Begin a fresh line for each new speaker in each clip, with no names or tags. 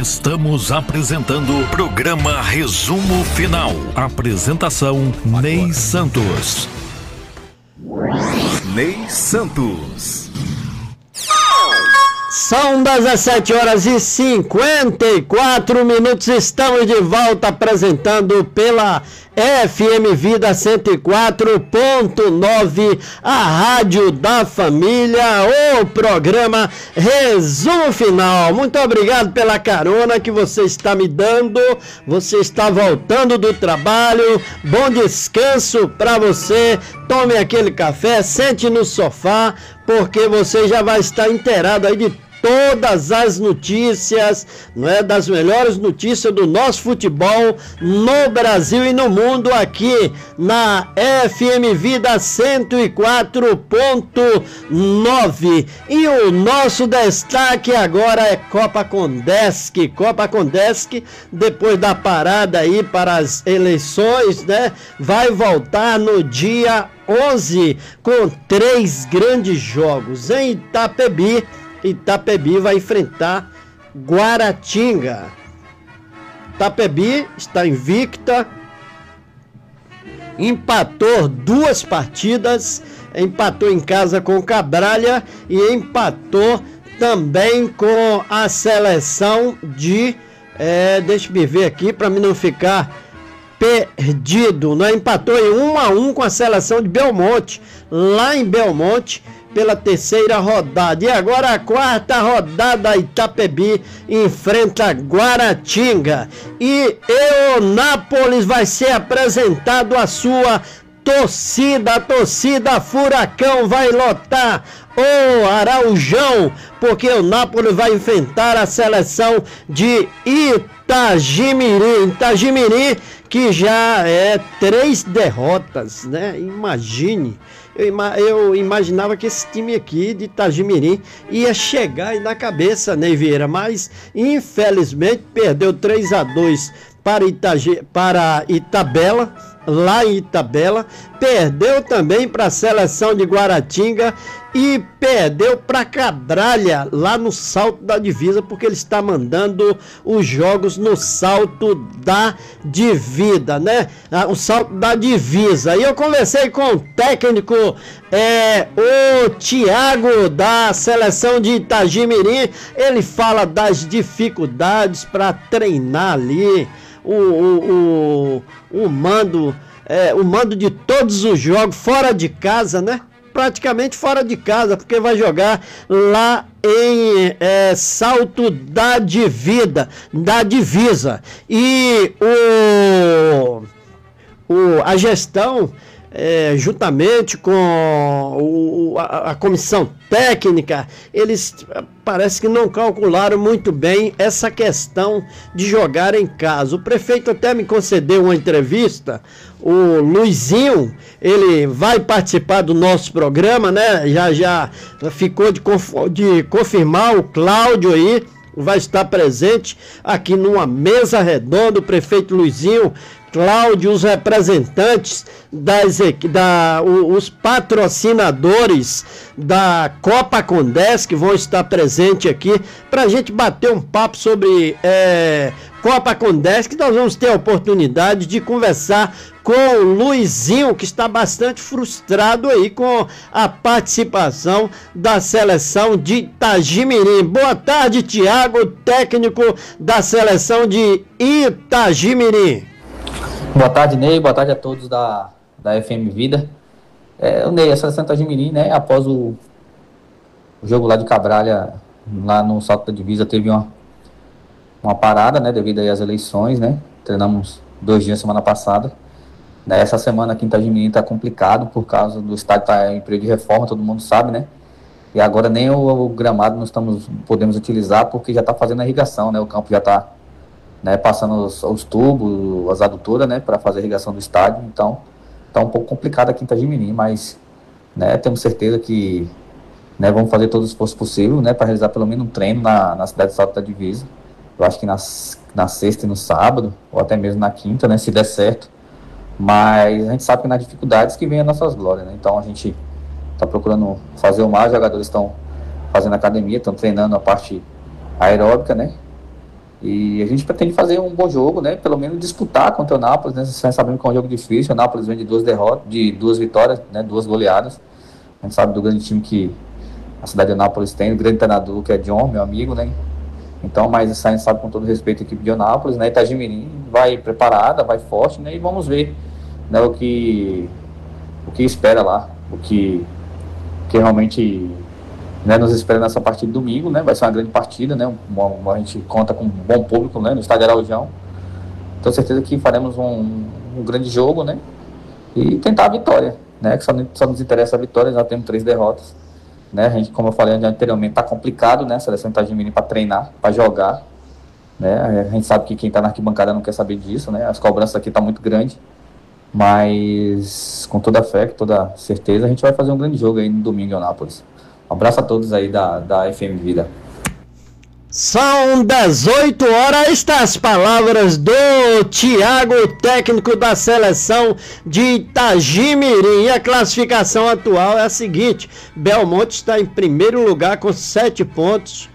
Estamos apresentando o programa Resumo Final. Apresentação Ney Santos. Ney Santos.
São 17h54, estamos de volta apresentando pela FM Vida 104.9, a Rádio da Família, o programa Resumo Final. Muito obrigado pela carona que você está me dando, você está voltando do trabalho, bom descanso para você, tome aquele café, sente no sofá, porque você já vai estar inteirado aí de todas as notícias, não é, das melhores notícias do nosso futebol no Brasil e no mundo, aqui na FM Vida 104.9. E o nosso destaque agora é Copa Condesc. Copa Condesc, depois da parada aí para as eleições, né, vai voltar no dia 11 com 3 grandes jogos em Itapebi. Itapebi vai enfrentar Guaratinga. Itapebi está invicta, empatou 2 partidas, empatou em casa com Cabralha e empatou também com a seleção de... deixa eu ver aqui para mim não ficar perdido, né? Empatou em 1-1 com a seleção de Belmonte, lá em Belmonte, pela 3ª rodada. E agora a 4ª rodada, Itapebi enfrenta Guaratinga. E Eunápolis vai ser apresentado a sua torcida. A torcida Furacão vai lotar o Araujão, porque o Eunápolis vai enfrentar a seleção de Itagimirim. Itagimirim, que já é 3 derrotas, né? Imagine. Eu imaginava que esse time aqui de Itagimirim ia chegar aí na cabeça, Ney Vieira, mas infelizmente perdeu 3-2 para Itabela, lá em Itabela, perdeu também para a seleção de Guaratinga e perdeu para Cabralha, lá no Salto da Divisa, porque ele está mandando os jogos no Salto da Divisa, né? O Salto da Divisa. E eu conversei com o técnico, o Thiago, da seleção de Itagimirim. Ele fala das dificuldades para treinar ali, o mando de todos os jogos fora de casa, né? Praticamente fora de casa, porque vai jogar lá em Salto da Divisa. E a gestão, juntamente com a comissão técnica, eles parece que não calcularam muito bem essa questão de jogar em casa. O prefeito até me concedeu uma entrevista, o Luizinho, ele vai participar do nosso programa, né? Já ficou de confirmar, o Cláudio aí vai estar presente aqui numa mesa redonda, o prefeito Luizinho, Cláudio, os representantes os patrocinadores da Copa Condesc vão estar presentes aqui para a gente bater um papo sobre Copa Condesc. Nós vamos ter a oportunidade de conversar com o Luizinho, que está bastante frustrado aí com a participação da seleção de Itagimirim. Boa tarde, Thiago, técnico da seleção de Itagimirim.
Boa tarde, Ney. Boa tarde a todos da FM Vida. O Ney, a seleção de Itagimirim, né, após o jogo lá de Cabralha, lá no Salto da Divisa, teve uma parada, né, devido aí às eleições, né. Treinamos 2 dias semana passada. Essa semana aqui em Itagimirim está complicado por causa do estádio estar em período de reforma, todo mundo sabe, né. E agora nem o gramado nós podemos utilizar porque já está fazendo a irrigação, né. O campo já está, né, passando os tubos, as adutoras, né, para fazer a irrigação do estádio. Então, está um pouco complicado aqui em Itagimirim, mas, né, temos certeza que, né, vamos fazer todo o esforço possível, né, para realizar pelo menos um treino na cidade de Salto da Divisa. Eu acho que na sexta e no sábado, ou até mesmo na quinta, né, se der certo. Mas a gente sabe que nas dificuldades que vem as nossas glórias, né, então a gente está procurando fazer o mais. Os jogadores estão fazendo academia, estão treinando a parte aeróbica, né, E a gente pretende fazer um bom jogo, né? Pelo menos disputar contra o Nápoles, né? Vocês sabem que é um jogo difícil. O Nápoles vem de 2 vitórias, né? 2 goleadas. A gente sabe do grande time que a cidade de Nápoles tem, o grande treinador que é John, meu amigo, né? Então, mas a gente sabe com todo respeito a equipe de Nápoles, né? Itagimirim vai preparada, vai forte, né? E vamos ver, né? O que espera lá, o que realmente, né, nos espera nessa partida de domingo, né? Vai ser uma grande partida, né? A gente conta com um bom público, né? No estádio Araujão. Tenho certeza que faremos um grande jogo, né? E tentar a vitória, né? Que só nos interessa a vitória, já temos 3 derrotas, né? A gente, como eu falei anteriormente, tá complicado, né? A seleção de Itagimirim para treinar, para jogar, né? A gente sabe que quem tá na arquibancada não quer saber disso, né? As cobranças aqui tá muito grande. Mas com toda a fé, com toda certeza, a gente vai fazer um grande jogo aí no domingo em Anápolis. Um abraço a todos aí da FM Vida.
São 18 horas, estas as palavras do Thiago, técnico da seleção de Itagimirim. E a classificação atual é a seguinte: Belmonte está em primeiro lugar com 7 pontos,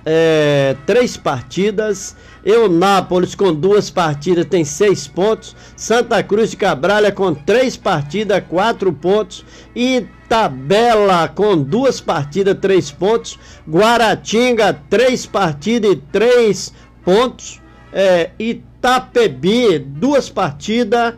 3 partidas. Eunápolis com 2 partidas tem 6 pontos. Santa Cruz de Cabralha com 3 partidas, 4 pontos. Itabela com 2 partidas, 3 pontos. Guaratinga, 3 partidas e 3 pontos. Itapebi, 2 partidas,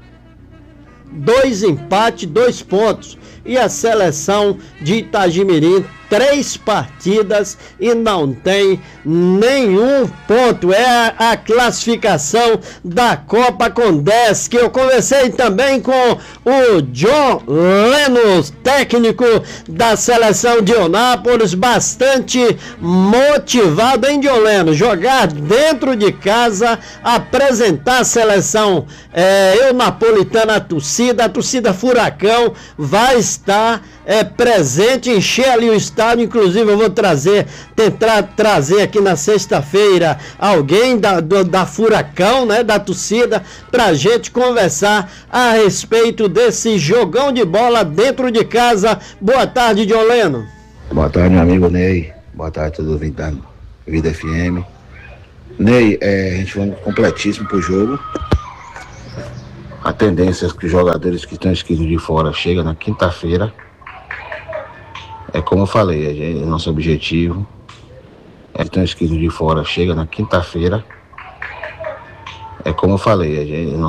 2 empates, 2 pontos. E a seleção de Itagimirim, 3 partidas e não tem nenhum ponto. É a classificação da Copa com 10, que eu conversei também com o John Lemos, técnico da seleção de Eunápolis, bastante motivado, hein, John Lemos? Jogar dentro de casa, apresentar a seleção eunapolitana, a torcida Furacão vai estar presente, encher ali o estádio. Inclusive eu vou tentar trazer aqui na sexta-feira alguém da Furacão, né, da torcida, pra gente conversar a respeito desse jogão de bola dentro de casa. Boa tarde, John Leno.
Boa tarde, meu amigo Ney. Boa tarde a todos os ouvintes da Vida FM. Ney, a gente vai completíssimo pro jogo. A tendência é que os jogadores que estão inscritos de fora chegam na quinta-feira. É como eu falei, nosso objetivo é que estão inscritos de fora chega na quinta-feira. É como eu falei,